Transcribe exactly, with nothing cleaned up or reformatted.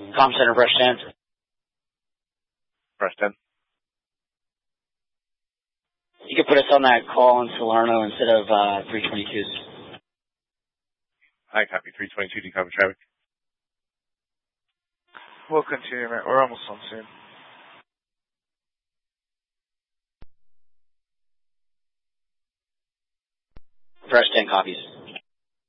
Com Center, Fresh ten. Fresh ten. You could put us on that call in Salerno instead of uh, three twenty-two. Hi, copy three twenty-two, do copy traffic. We'll continue, man. We're almost on soon. Fresh ten copies.